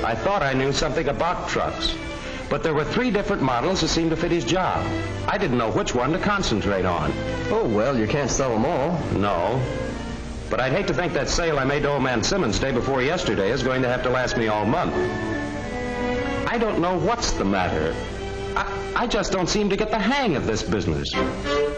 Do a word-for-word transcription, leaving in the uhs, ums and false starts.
I thought I knew something about trucks. But there were three different models that seemed to fit his job. I didn't know which one to concentrate on. Oh, well, you can't sell them all. No. But I'd hate to think that sale I made to old man Simmons day before yesterday is going to have to last me all month. I don't know what's the matter. I, I just don't seem to get the hang of this business.